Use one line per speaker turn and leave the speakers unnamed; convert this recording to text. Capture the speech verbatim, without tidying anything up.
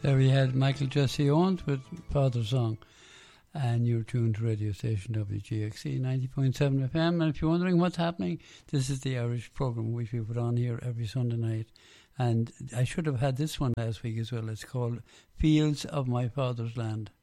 There we had Michael Jesse Owens with Father Song, and you're tuned to radio station W G X C ninety point seven F M. And if you're wondering what's happening, this is the Irish programme which we put on here every Sunday night. And I should have had this one last week as well. It's called Fields of My Father's Land.